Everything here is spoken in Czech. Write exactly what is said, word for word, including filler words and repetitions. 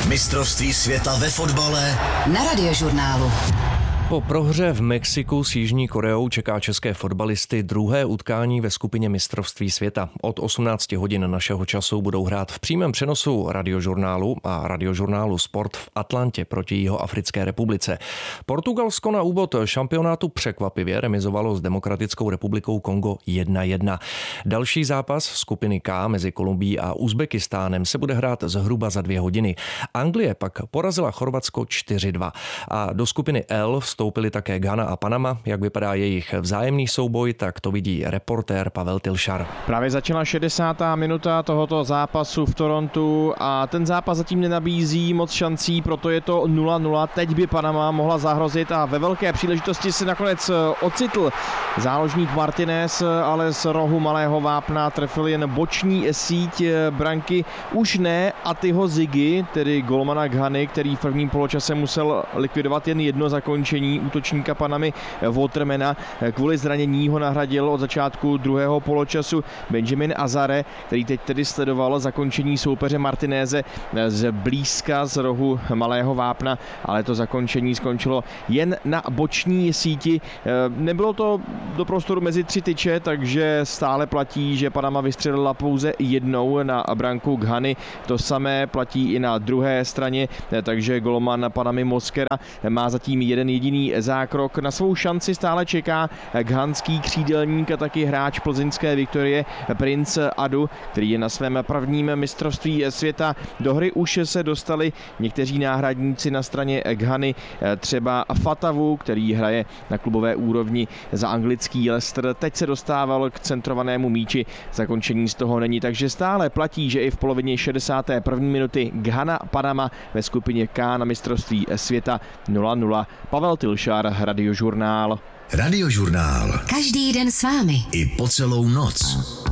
Mistrovství světa ve fotbale na Radiožurnálu. Po prohře v Mexiku s Jižní Koreou čeká české fotbalisty druhé utkání ve skupině Mistrovství světa. Od osmnácti hodin našeho času budou hrát v přímém přenosu Radiožurnálu a Radiožurnálu Sport v Atlantě proti Jihoafrické republice. Portugalsko na úvod šampionátu překvapivě remizovalo s Demokratickou republikou Kongo jedna jedna. Další zápas skupiny K mezi Kolumbií a Uzbekistánem se bude hrát zhruba za dvě hodiny. Anglie pak porazila Chorvatsko čtyři dva. A do skupiny L vstoupili také Ghana a Panama. Jak vypadá jejich vzájemný souboj, tak to vidí reportér Pavel Tilšar. Právě začala šedesátá minuta tohoto zápasu v Torontu a ten zápas zatím nenabízí moc šancí, proto je to nula nula. Teď by Panama mohla zahrozit a ve velké příležitosti se nakonec ocitl záložník Martinez, ale z rohu malého vápna trefil jen boční síť branky. Už ne Atyho Ziggy, tedy golmana Ghany, který v prvním poločase musel likvidovat jen jedno zakončení útočníka Panamy Watermana. Kvůli zranění ho nahradil od začátku druhého poločasu Benjamin Azare, který teď tedy sledoval zakončení soupeře Martinéze z blízka z rohu malého vápna, ale to zakončení skončilo jen na boční síti. Nebylo to do prostoru mezi tři tyče, takže stále platí, že Panama vystřelila pouze jednou na branku Ghany. To samé platí i na druhé straně, takže golman Panamy Mosquera má zatím jeden jediný zákrok. Na svou šanci stále čeká ghanský křídelník a taky hráč plzeňské Viktorie Prince Adu, který je na svém prvním mistrovství světa. Do hry už se dostali někteří náhradníci na straně Ghany, třeba Fatavu, který hraje na klubové úrovni za anglický Leicester. Teď se dostával k centrovanému míči, zakončení z toho není, takže stále platí, že i v polovině šedesáté první minuty Ghana Panama ve skupině K na mistrovství světa nula nula. Pavel Tilšar, Radiožurnál. Radiožurnál. Každý den s vámi. I po celou noc.